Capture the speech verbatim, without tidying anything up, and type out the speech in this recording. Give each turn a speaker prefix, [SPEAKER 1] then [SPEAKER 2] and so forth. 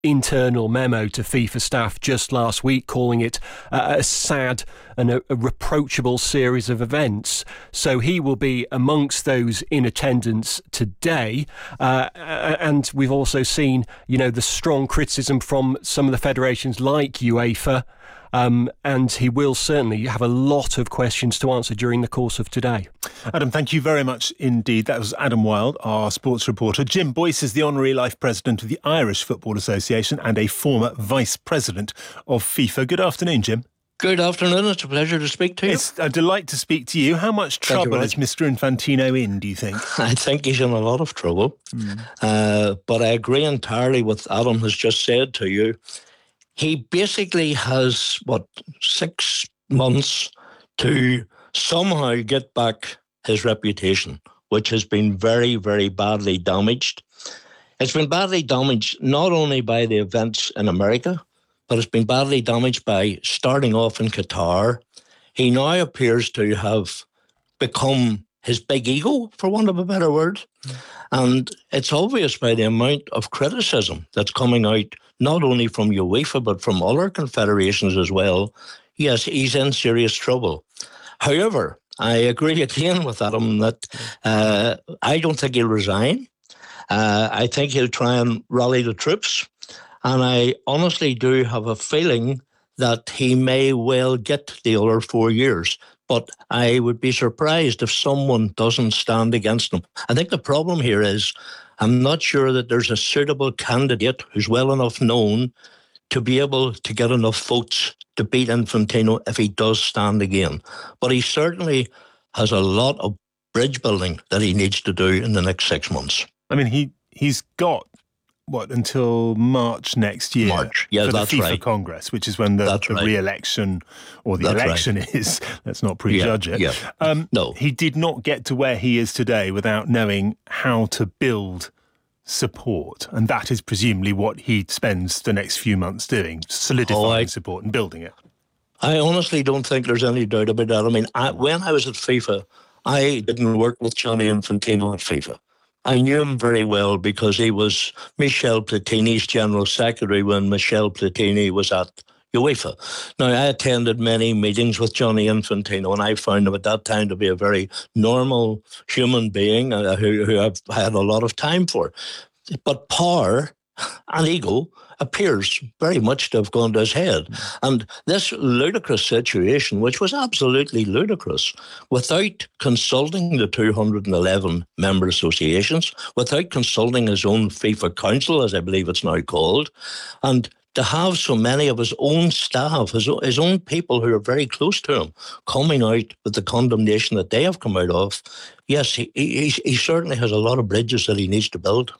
[SPEAKER 1] internal memo to FIFA staff just last week, calling it uh, a sad and a, a reproachable series of events. So he will be amongst those in attendance today. Uh, and we've also seen, you know, the strong criticism from some of the federations like UEFA. Um, and he will certainly have a lot of questions to answer during the course of today.
[SPEAKER 2] Adam, thank you very much indeed. That was Adam Wilde, our sports reporter. Jim Boyce is the Honorary Life President of the Irish Football Association and a former Vice President of FIFA. Good afternoon, Jim.
[SPEAKER 3] Good afternoon. It's a pleasure to speak to you.
[SPEAKER 2] It's a delight to speak to you. How much trouble is Mister Infantino in, do you think?
[SPEAKER 3] I think he's in a lot of trouble. Mm. Uh, but I agree entirely with Adam has just said to you. He basically has, what, six months to somehow get back his reputation, which has been very, very badly damaged. It's been badly damaged not only by the events in America, but it's been badly damaged by starting off in Qatar. He now appears to have become his big ego, for want of a better word. Mm. And it's obvious by the amount of criticism that's coming out, not only from UEFA, but from other confederations as well. Yes, he's in serious trouble. However, I agree again with Adam that uh, I don't think he'll resign. Uh, I think he'll try and rally the troops. And I honestly do have a feeling that he may well get the other four years. But I would be surprised if someone doesn't stand against him. I think the problem here is I'm not sure that there's a suitable candidate who's well enough known to be able to get enough votes to beat Infantino if he does stand again. But he certainly has a lot of bridge building that he needs to do in the next six months.
[SPEAKER 2] I mean, he, he's got... what, until March next year
[SPEAKER 3] March. Yeah,
[SPEAKER 2] for the
[SPEAKER 3] that's
[SPEAKER 2] FIFA
[SPEAKER 3] right.
[SPEAKER 2] Congress, which is when the, the
[SPEAKER 3] right.
[SPEAKER 2] re-election or the
[SPEAKER 3] that's
[SPEAKER 2] election
[SPEAKER 3] right.
[SPEAKER 2] is. Let's not prejudge
[SPEAKER 3] yeah,
[SPEAKER 2] it.
[SPEAKER 3] Yeah.
[SPEAKER 2] Um,
[SPEAKER 3] no.
[SPEAKER 2] He did not get to where he is today without knowing how to build support. And that is presumably what he spends the next few months doing, solidifying oh, I, support and building it.
[SPEAKER 3] I honestly don't think there's any doubt about that. I mean, I, when I was at FIFA, I didn't work with Gianni Infantino at FIFA. I knew him very well because he was Michel Platini's general secretary when Michel Platini was at UEFA. Now, I attended many meetings with Gianni Infantino, and I found him at that time to be a very normal human being uh, who, who I've had a lot of time for. But power and ego appears very much to have gone to his head. And this ludicrous situation, which was absolutely ludicrous, without consulting the two hundred eleven member associations, without consulting his own FIFA Council, as I believe it's now called, and to have so many of his own staff, his, his own people who are very close to him, coming out with the condemnation that they have come out of, yes, he, he, he certainly has a lot of bridges that he needs to build.